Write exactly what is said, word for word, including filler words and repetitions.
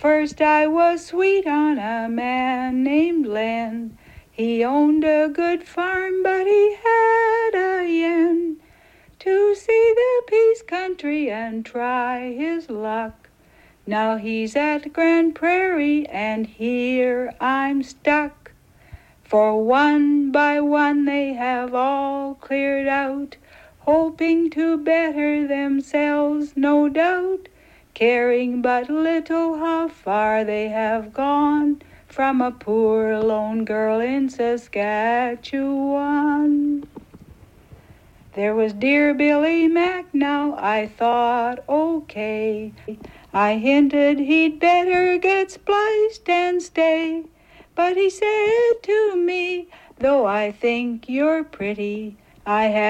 first I was sweet on a man named Len. He owned a good farm, but he had a yen to see the peace country and try his luck. Now he's at Grand Prairie, and here I'm stuck. For one by one they have all cleared out, hoping to better themselves, no doubt, caring but little how far they have gone from a poor lone girl in Saskatchewan. There was dear Billy Mack, now I thought, okay. I hinted he'd better get spliced and stay. But he said to me, though I think you're pretty, I have